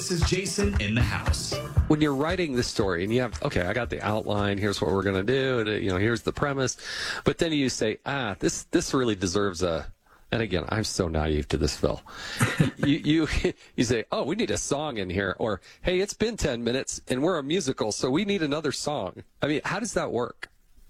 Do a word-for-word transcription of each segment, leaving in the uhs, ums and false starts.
This is Jason in the house. When you're writing the story and you have, okay, I got the outline, here's what we're going to do, and, you know, here's the premise, but then you say, ah, this this really deserves a, and again, I'm so naive to this, Phil. you, you you say, oh, we need a song in here, or, hey, it's been ten minutes and we're a musical, so we need another song. I mean, how does that work?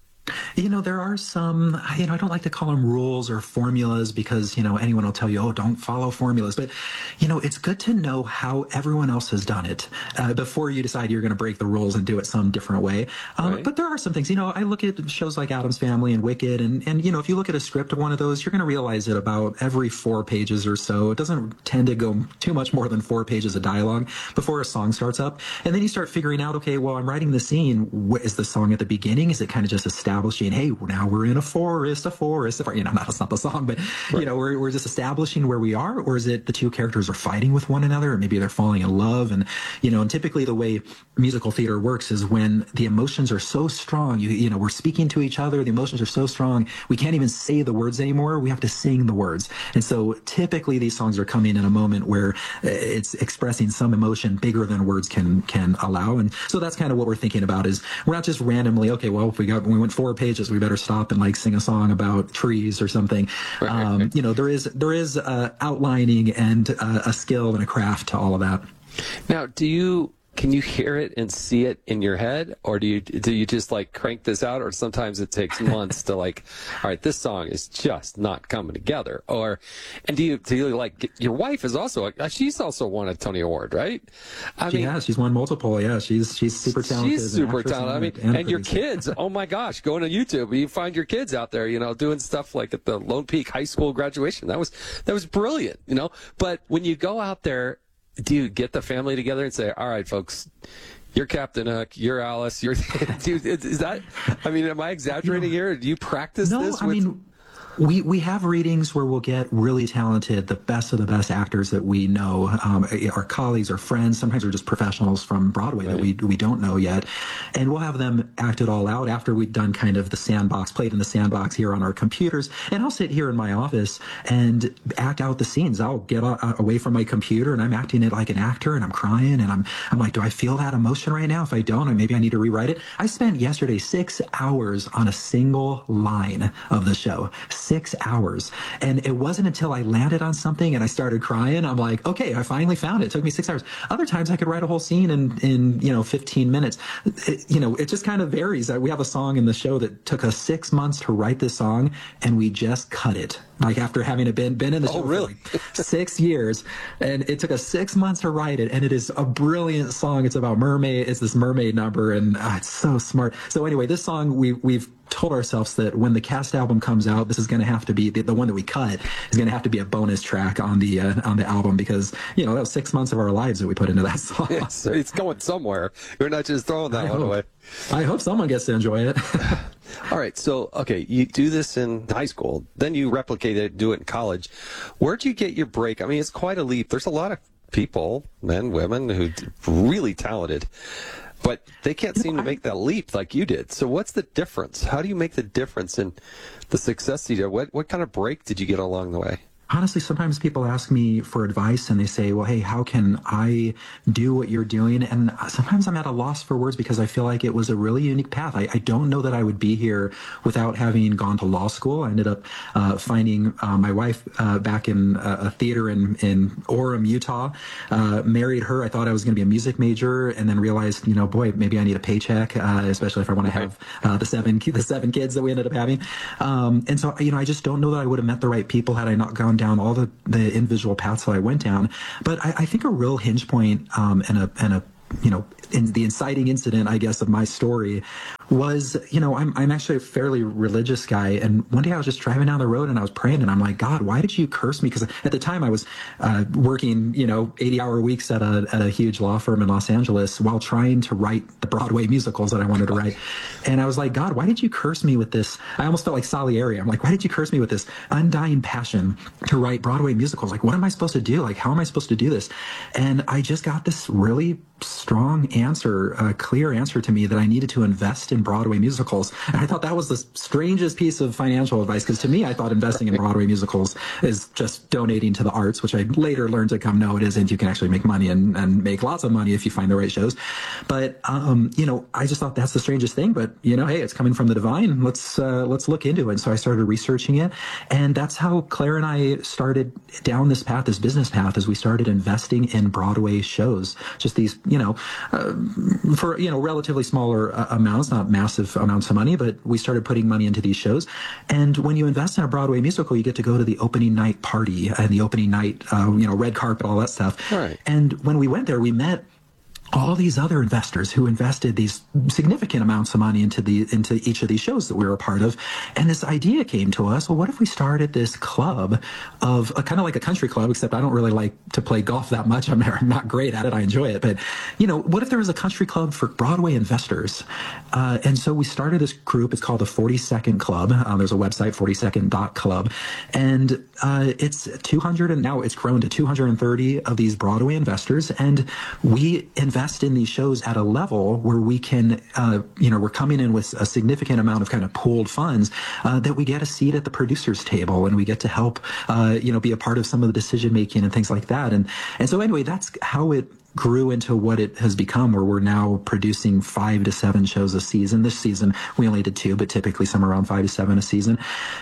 You know, there are some, you know, I don't like to call them rules or formulas because, you know, anyone will tell you, oh, don't follow formulas. But, you know, it's good to know how everyone else has done it uh, before you decide you're going to break the rules and do it some different way. Um, right. But there are some things, you know, I look at shows like Addams Family and Wicked. And, and, you know, if you look at a script of one of those, you're going to realize that about every four pages or so, it doesn't tend to go too much more than four pages of dialogue before a song starts up. And then you start figuring out, okay, well, I'm writing the scene. What is the song at the beginning? Is it kind of just establishing, hey, now we're in a forest, a forest, a forest. You know, that's not the song, but, right. you know, we're, we're just establishing where we are, or is it the two characters are fighting with one another, or maybe they're falling in love? And, you know, and typically the way musical theater works is when the emotions are so strong, you, you know, we're speaking to each other, the emotions are so strong, we can't even say the words anymore, we have to sing the words. And so typically these songs are coming in a moment where it's expressing some emotion bigger than words can, can allow. And so that's kind of what we're thinking about, is we're not just randomly, okay, well, if we got, we went four pages, we better stop and like sing a song about trees or something. Right. Um, you know, there is there is uh, outlining and uh, a skill and a craft to all of that. Now, do you can you hear it and see it in your head, or do you do you just like crank this out, or sometimes it takes months to like, all right, this song is just not coming together, or and do you do you like your wife is also she's also won a Tony Award, right? I she mean, has she's won multiple. Yeah, she's she's super talented. She's super talented. I mean, and, and your kids. Oh my gosh, going to YouTube, you find your kids out there, you know, doing stuff like at the Lone Peak High School graduation. That was that was brilliant, you know. But when you go out there, do you get the family together and say, all right, folks, you're Captain Hook, you're Alice, you're, dude, is that, I mean, am I exaggerating you know, here? Do you practice no, this? I with... mean, we, we have readings where we'll get really talented, the best of the best actors that we know, um, our colleagues or friends, sometimes they're just professionals from Broadway right. that we we don't know yet. And we'll have them act it all out after we've done kind of the sandbox, played in the sandbox here on our computers. And I'll sit here in my office and act out the scenes. I'll get a, away from my computer and I'm acting it like an actor, and I'm crying and I'm I'm like, do I feel that emotion right now? If I don't, maybe I need to rewrite it. I spent yesterday six hours on a single line of the show. Six hours. And it wasn't until I landed on something and I started crying, I'm like, okay, I finally found it. It took me six hours. Other times I could write a whole scene in, in you know, fifteen minutes. It, you know, it just kind of varies. We have a song in the show that took us six months to write this song, and we just cut it. Like after having it been, been in the show oh, really? for like six years. And it took us six months to write it. And it is a brilliant song. It's about mermaid. It's this mermaid number. And uh, it's so smart. So anyway, this song, we, we've told ourselves that when the cast album comes out, this is going to have to be the, the one that we cut is going to have to be a bonus track on the uh, on the album, because you know that was six months of our lives that we put into that song. It's, it's going somewhere. You're not just throwing that I one hope. away. I hope someone gets to enjoy it. All right, so okay, you do this in high school, then you replicate it, do it in college. Where'd you get your break? I mean, it's quite a leap. There's a lot of people, men, women, who really talented, but they can't seem to make that leap like you did. So what's the difference? How do you make the difference in the success you did? What what kind of break did you get along the way? Honestly, sometimes people ask me for advice and they say, well, hey, how can I do what you're doing? And sometimes I'm at a loss for words because I feel like it was a really unique path. I, I don't know that I would be here without having gone to law school. I ended up uh, finding uh, my wife uh, back in uh, a theater in, in Orem, Utah, uh, married her. I thought I was going to be a music major, and then realized, you know, boy, maybe I need a paycheck, uh, especially if I want to have uh, the seven the seven kids that we ended up having. Um, and so, you know, I just don't know that I would have met the right people had I not gone down all the, the individual paths that I went down. But I, I think a real hinge point um, and a and a you know, in the inciting incident, I guess, of my story was, you know, I'm I'm actually a fairly religious guy, and one day I was just driving down the road and I was praying, and I'm like, God, why did you curse me? Because at the time I was uh, working, you know, eighty-hour weeks at a at a huge law firm in Los Angeles while trying to write the Broadway musicals that I wanted to write, and I was like, God, why did you curse me with this? I almost felt like Salieri. I'm like, why did you curse me with this undying passion to write Broadway musicals? Like, what am I supposed to do? Like, how am I supposed to do this? And I just got this really strong answer, a clear answer to me that I needed to invest in in Broadway musicals. And I thought that was the strangest piece of financial advice, because to me, I thought investing in Broadway musicals is just donating to the arts, which I later learned to come know it isn't. You can actually make money and, and make lots of money if you find the right shows. But, um, you know, I just thought that's the strangest thing. But, you know, hey, it's coming from the divine. Let's uh, let's look into it. And so I started researching it. And that's how Claire and I started down this path, this business path, as we started investing in Broadway shows. Just these, you know, uh, for, you know, relatively smaller uh, amounts, not massive amounts of money, but we started putting money into these shows. And when you invest in a Broadway musical, you get to go to the opening night party and the opening night, uh, you know, red carpet, all that stuff. Right. And when we went there, we met all these other investors who invested these significant amounts of money into the into each of these shows that we were a part of. And this idea came to us, well, what if we started this club of a kind of like a country club, except I don't really like to play golf that much. I'm not great at it. I enjoy it. But, you know, what if there was a country club for Broadway investors? Uh, and so we started this group. It's called the forty-second Club. Uh, there's a website, forty second dot club. And uh, it's two hundred, and now it's grown to two hundred thirty of these Broadway investors. And we invest in these shows at a level where we can, uh, you know, we're coming in with a significant amount of kind of pooled funds uh, that we get a seat at the producer's table, and we get to help, uh, you know, be a part of some of the decision making and things like that. And and so anyway, that's how it grew into what it has become, where we're now producing five to seven shows a season. This season we only did two, but typically somewhere around five to seven a season.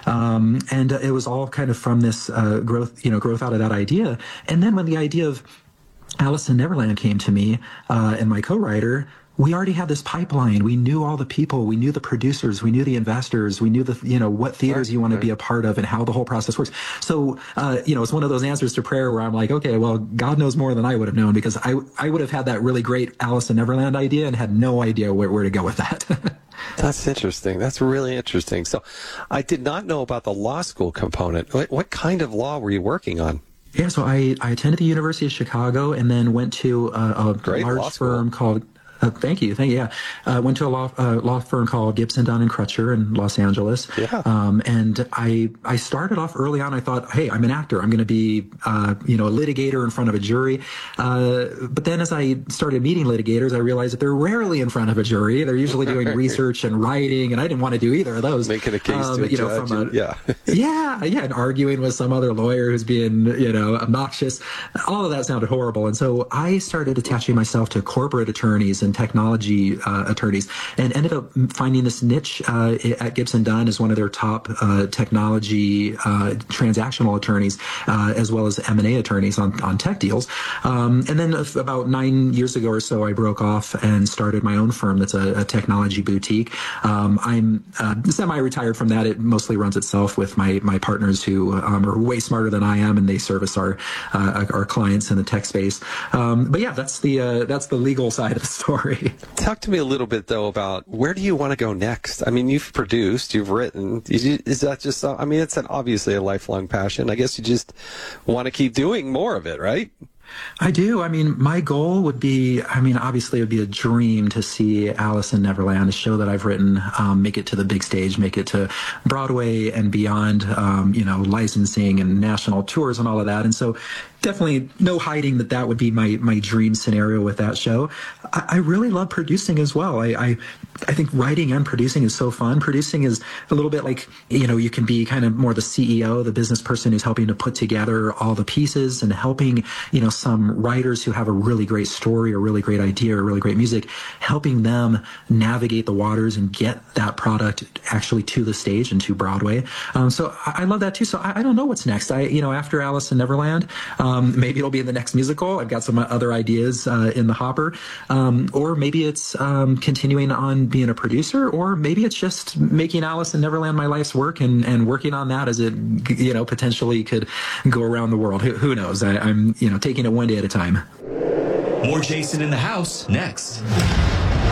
Um, and uh, it was all kind of from this uh, growth, you know, growth out of that idea. And then when the idea of Alice in Neverland came to me uh, and my co-writer, we already had this pipeline. We knew all the people. We knew the producers. We knew the investors. We knew the, you know, what theaters you want to be a part of and how the whole process works. So, uh, you know, it's one of those answers to prayer where I'm like, okay, well, God knows more than I would have known, because I, I would have had that really great Alice in Neverland idea and had no idea where, where to go with that. That's interesting. That's really interesting. So I did not know about the law school component. What, what kind of law were you working on? Yeah, so I, I attended the University of Chicago and then went to a, a Great large firm called Uh, thank you. Thank you. Yeah. Uh, went to a law, uh, law firm called Gibson, Dunn and Crutcher in Los Angeles. Yeah. Um, and I, I started off early on. I thought, hey, I'm an actor. I'm going to be, uh, you know, a litigator in front of a jury. Uh, but then as I started meeting litigators, I realized that they're rarely in front of a jury. They're usually doing research and writing, and I didn't want to do either of those. Making a case um, to a you know, judge. From a, and, yeah. yeah. Yeah. And arguing with some other lawyer who's being, you know, obnoxious. All of that sounded horrible. And so I started attaching myself to corporate attorneys and technology Uh, attorneys, and ended up finding this niche uh, at Gibson Dunn as one of their top uh, technology uh, transactional attorneys, uh, as well as M and A attorneys on, on tech deals. Um, and then about nine years ago or so, I broke off and started my own firm that's a, a technology boutique. Um, I'm uh, semi-retired from that. It mostly runs itself with my my partners who um, are way smarter than I am, and they service our uh, our clients in the tech space. Um, but yeah, that's the uh, that's the legal side of the story. Talk to me a little bit, though, about where do you want to go next? I mean, you've produced, you've written. Is that just, I mean, it's an, obviously a lifelong passion. I guess you just want to keep doing more of it, right? I do. I mean, my goal would be, I mean, obviously it would be a dream to see Alice in Neverland, a show that I've written, um, make it to the big stage, make it to Broadway and beyond, um, you know, licensing and national tours and all of that. And so definitely no hiding that that would be my, my dream scenario with that show. I, I really love producing as well. I, I, I think writing and producing is so fun. Producing is a little bit like, you know, you can be kind of more the C E O, the business person who's helping to put together all the pieces and helping, you know, some writers who have a really great story or really great idea or really great music, helping them navigate the waters and get that product actually to the stage and to Broadway. Um, so I, I love that too. So I, I don't know what's next. I, you know, after Alice in Neverland, um, maybe it'll be in the next musical. I've got some other ideas uh, in the hopper. Um, or maybe it's um, continuing on being a producer, or maybe it's just making Alice in Neverland my life's work and, and working on that as it, you know, potentially could go around the world. Who, who knows? I, I'm, you know, taking it one day at a time. More Jason in the House next.